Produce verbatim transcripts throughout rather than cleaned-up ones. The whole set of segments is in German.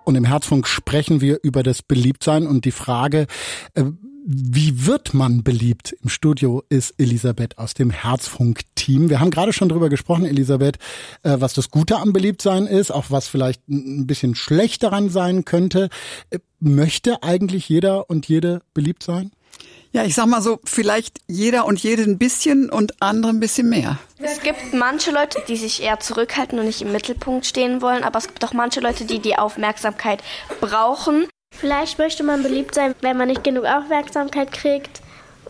Und im Herzfunk sprechen wir über das Beliebtsein und die Frage, äh, wie wird man beliebt? Im Studio ist Elisabeth aus dem Herzfunk-Team. Wir haben gerade schon drüber gesprochen, Elisabeth, äh, was das Gute am Beliebtsein ist, auch was vielleicht ein bisschen schlecht daran sein könnte. Äh, möchte eigentlich jeder und jede beliebt sein? Ja, ich sag mal so, vielleicht jeder und jede ein bisschen und andere ein bisschen mehr. Es gibt manche Leute, die sich eher zurückhalten und nicht im Mittelpunkt stehen wollen, aber es gibt auch manche Leute, die die Aufmerksamkeit brauchen. Vielleicht möchte man beliebt sein, wenn man nicht genug Aufmerksamkeit kriegt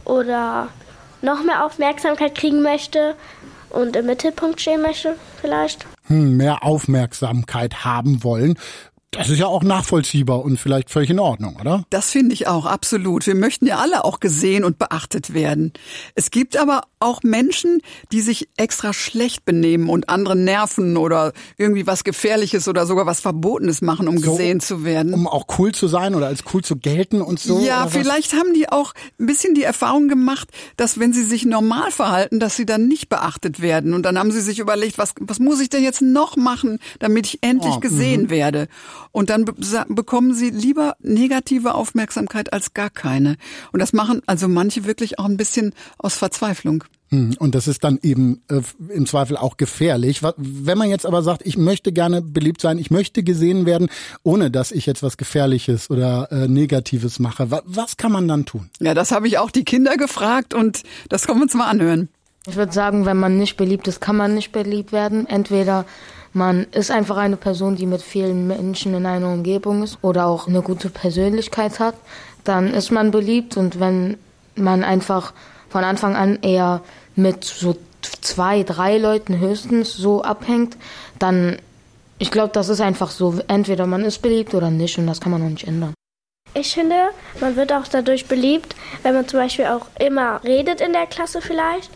oder noch mehr Aufmerksamkeit kriegen möchte und im Mittelpunkt stehen möchte vielleicht. Hm, mehr Aufmerksamkeit haben wollen. Das ist ja auch nachvollziehbar und vielleicht völlig in Ordnung, oder? Das finde ich auch, absolut. Wir möchten ja alle auch gesehen und beachtet werden. Es gibt aber auch Menschen, die sich extra schlecht benehmen und andere nerven oder irgendwie was Gefährliches oder sogar was Verbotenes machen, um so, gesehen zu werden. Um auch cool zu sein oder als cool zu gelten und so? Ja, vielleicht haben die auch ein bisschen die Erfahrung gemacht, dass wenn sie sich normal verhalten, dass sie dann nicht beachtet werden. Und dann haben sie sich überlegt, was, was muss ich denn jetzt noch machen, damit ich endlich oh, gesehen m- werde? Und dann be- bekommen sie lieber negative Aufmerksamkeit als gar keine. Und das machen also manche wirklich auch ein bisschen aus Verzweiflung. Und das ist dann eben äh, im Zweifel auch gefährlich. Wenn man jetzt aber sagt, ich möchte gerne beliebt sein, ich möchte gesehen werden, ohne dass ich jetzt was Gefährliches oder äh, Negatives mache, was, was kann man dann tun? Ja, das habe ich auch die Kinder gefragt und das können wir uns mal anhören. Ich würde sagen, wenn man nicht beliebt ist, kann man nicht beliebt werden. Entweder man ist einfach eine Person, die mit vielen Menschen in einer Umgebung ist oder auch eine gute Persönlichkeit hat, dann ist man beliebt. Und wenn man einfach von Anfang an eher mit so zwei, drei Leuten höchstens so abhängt, dann, ich glaube, das ist einfach so, entweder man ist beliebt oder nicht und das kann man auch nicht ändern. Ich finde, man wird auch dadurch beliebt, wenn man zum Beispiel auch immer redet in der Klasse vielleicht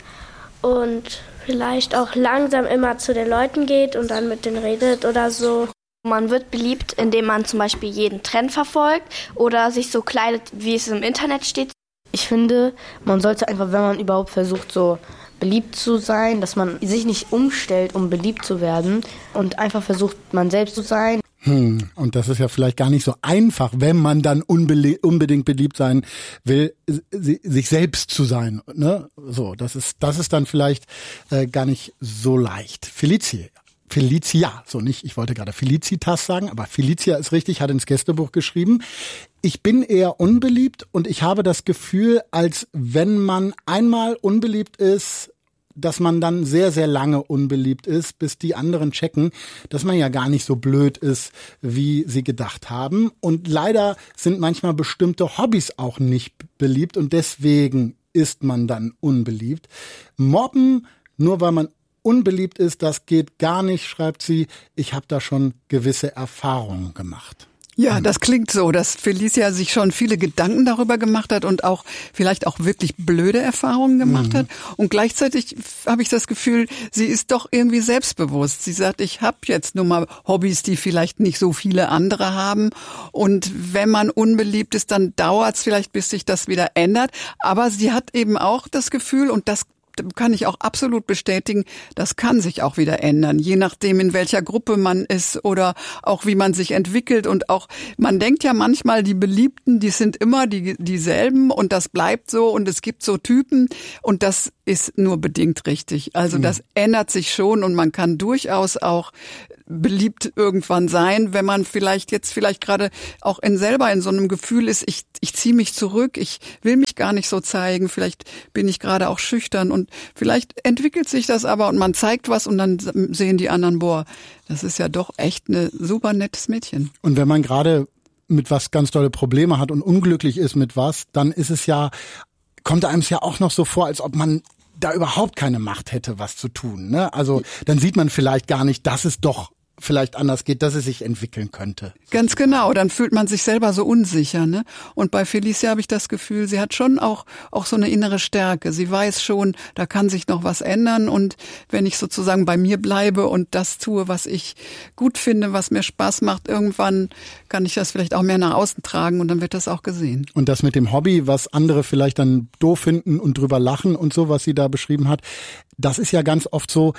und vielleicht auch langsam immer zu den Leuten geht und dann mit denen redet oder so. Man wird beliebt, indem man zum Beispiel jeden Trend verfolgt oder sich so kleidet, wie es im Internet steht. Ich finde, man sollte einfach, wenn man überhaupt versucht, so beliebt zu sein, dass man sich nicht umstellt, um beliebt zu werden und einfach versucht, man selbst zu sein. Hm, und das ist ja vielleicht gar nicht so einfach, wenn man dann unbele- unbedingt beliebt sein will, sich selbst zu sein. Ne? So, das ist, das ist dann vielleicht äh, gar nicht so leicht. Felicia. Felicia, so nicht, ich wollte gerade Felicitas sagen, aber Felicia ist richtig, hat ins Gästebuch geschrieben. Ich bin eher unbeliebt und ich habe das Gefühl, als wenn man einmal unbeliebt ist, dass man dann sehr, sehr lange unbeliebt ist, bis die anderen checken, dass man ja gar nicht so blöd ist, wie sie gedacht haben. Und leider sind manchmal bestimmte Hobbys auch nicht beliebt und deswegen ist man dann unbeliebt. Mobben, nur weil man unbeliebt ist, das geht gar nicht, schreibt sie. Ich habe da schon gewisse Erfahrungen gemacht. Ja, das klingt so, dass Felicia sich schon viele Gedanken darüber gemacht hat und auch vielleicht auch wirklich blöde Erfahrungen gemacht mhm. hat. Und gleichzeitig habe ich das Gefühl, sie ist doch irgendwie selbstbewusst. Sie sagt, ich habe jetzt nur mal Hobbys, die vielleicht nicht so viele andere haben. Und wenn man unbeliebt ist, dann dauert es vielleicht, bis sich das wieder ändert. Aber sie hat eben auch das Gefühl, und das kann ich auch absolut bestätigen, das kann sich auch wieder ändern, je nachdem, in welcher Gruppe man ist oder auch wie man sich entwickelt. Und auch, man denkt ja manchmal, die Beliebten, die sind immer die dieselben und das bleibt so und es gibt so Typen und das ist nur bedingt richtig. Also das mhm. ändert sich schon und man kann durchaus auch beliebt irgendwann sein, wenn man vielleicht jetzt vielleicht gerade auch in selber in so einem Gefühl ist, ich ich ziehe mich zurück, ich will mich gar nicht so zeigen, vielleicht bin ich gerade auch schüchtern und vielleicht entwickelt sich das aber und man zeigt was und dann sehen die anderen, boah, das ist ja doch echt ein super nettes Mädchen. Und wenn man gerade mit was ganz tolle Probleme hat und unglücklich ist mit was, dann ist es ja, kommt einem es ja auch noch so vor, als ob man da überhaupt keine Macht hätte, was zu tun. Ne? Also dann sieht man vielleicht gar nicht, dass es doch vielleicht anders geht, dass es sich entwickeln könnte. Ganz genau, dann fühlt man sich selber so unsicher, ne? Und bei Felicia habe ich das Gefühl, sie hat schon auch auch so eine innere Stärke. Sie weiß schon, da kann sich noch was ändern und wenn ich sozusagen bei mir bleibe und das tue, was ich gut finde, was mir Spaß macht, irgendwann kann ich das vielleicht auch mehr nach außen tragen und dann wird das auch gesehen. Und das mit dem Hobby, was andere vielleicht dann doof finden und drüber lachen und so, was sie da beschrieben hat, das ist ja ganz oft so,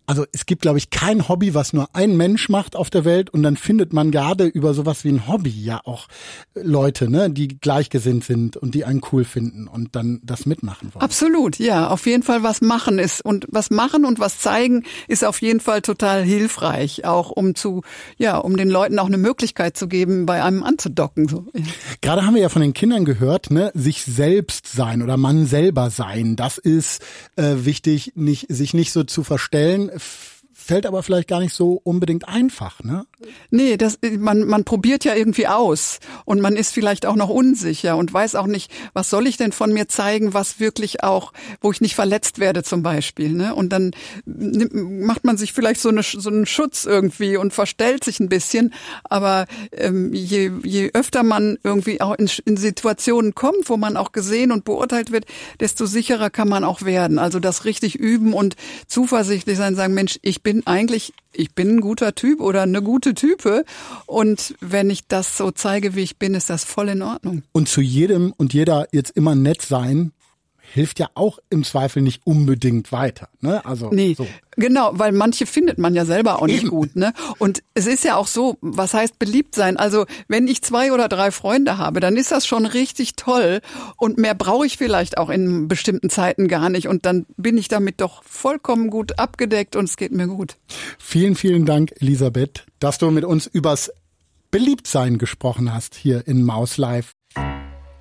Also es gibt, glaube ich, kein Hobby, was nur ein Mensch macht auf der Welt und dann findet man gerade über sowas wie ein Hobby ja auch Leute, ne, die gleichgesinnt sind und die einen cool finden und dann das mitmachen wollen. Absolut, ja, auf jeden Fall was machen ist und was machen und was zeigen ist auf jeden Fall total hilfreich, auch um zu, ja, um den Leuten auch eine Möglichkeit zu geben, bei einem anzudocken. So. Ja. Gerade haben wir ja von den Kindern gehört, ne, sich selbst sein oder man selber sein, das ist äh, wichtig, nicht sich nicht so zu verstellen. Fällt aber vielleicht gar nicht so unbedingt einfach, ne? Nee, das, man, man probiert ja irgendwie aus und man ist vielleicht auch noch unsicher und weiß auch nicht, was soll ich denn von mir zeigen, was wirklich auch, wo ich nicht verletzt werde zum Beispiel, ne? Und dann macht man sich vielleicht so, eine, so einen Schutz irgendwie und verstellt sich ein bisschen, aber ähm, je, je öfter man irgendwie auch in, in Situationen kommt, wo man auch gesehen und beurteilt wird, desto sicherer kann man auch werden. Also das richtig üben und zuversichtlich sein, sagen, Mensch, ich bin eigentlich, ich bin ein guter Typ oder eine gute Type und wenn ich das so zeige, wie ich bin, ist das voll in Ordnung. Und zu jedem und jeder jetzt immer nett sein, hilft ja auch im Zweifel nicht unbedingt weiter, ne? Also nee, so. Genau, weil manche findet man ja selber auch nicht Eben. gut, ne? Und es ist ja auch so, was heißt beliebt sein? Also, wenn ich zwei oder drei Freunde habe, dann ist das schon richtig toll und mehr brauche ich vielleicht auch in bestimmten Zeiten gar nicht und dann bin ich damit doch vollkommen gut abgedeckt und es geht mir gut. Vielen, vielen Dank, Elisabeth, dass du mit uns übers Beliebtsein gesprochen hast hier in Maus Live.